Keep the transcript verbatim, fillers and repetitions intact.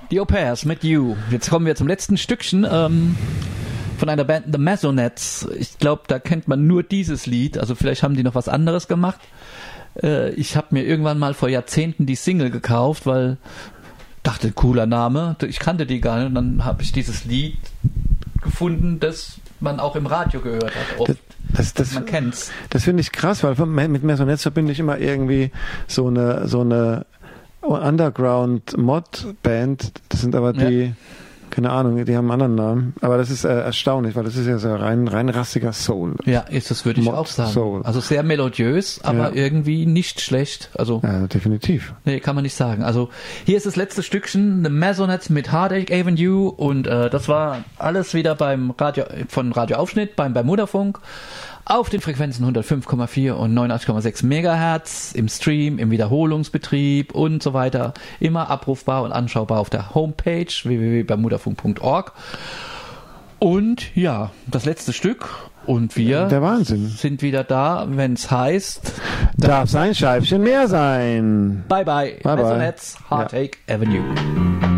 Die Au Pairs mit You. Jetzt kommen wir zum letzten Stückchen ähm, von einer Band, The Masonettes. Ich glaube, da kennt man nur dieses Lied. Also vielleicht haben die noch was anderes gemacht. Äh, ich habe mir irgendwann mal vor Jahrzehnten die Single gekauft, weil dachte, cooler Name. Ich kannte die gar nicht. Und dann habe ich dieses Lied gefunden, das man auch im Radio gehört hat. Oft. Das, das, man kennt's. Das finde ich krass, weil mit Masonettes verbinde ich immer irgendwie so eine, so eine Underground-Mod-Band. Das sind aber die, ja. keine Ahnung, die haben einen anderen Namen. Aber das ist äh, erstaunlich, weil das ist ja so rein, rein rassiger Soul. Ja, ist das, würde ich Mod auch sagen. Soul. Also sehr melodiös, aber ja. irgendwie nicht schlecht. Also, ja, definitiv. Nee, kann man nicht sagen. Also hier ist das letzte Stückchen, The Masonettes mit Heartache Avenue, und äh, das war alles wieder beim Radio, von Radio Aufschnitt, beim Bermudafunk. Auf den Frequenzen hundertfünf Komma vier und neunundachtzig Komma sechs Megahertz, im Stream, im Wiederholungsbetrieb und so weiter. Immer abrufbar und anschaubar auf der Homepage w w w punkt bermudafunk punkt org. Und ja, das letzte Stück. Und wir Der Wahnsinn. sind wieder da, wenn es heißt... Darf sein Scheibchen mehr sein. Bye bye. Bye bye. Masonettes, Heartache ja. Avenue.